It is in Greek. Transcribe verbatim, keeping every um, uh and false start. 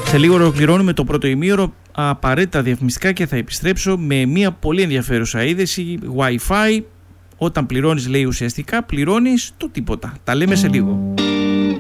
Σε λίγο ολοκληρώνουμε το πρώτο ημίωρο, απαραίτητα διαφημιστικά, και θα επιστρέψω με μια πολύ ενδιαφέρουσα είδηση. Wi-Fi, όταν πληρώνεις, λέει, ουσιαστικά πληρώνεις το τίποτα. Τα λέμε σε λίγο.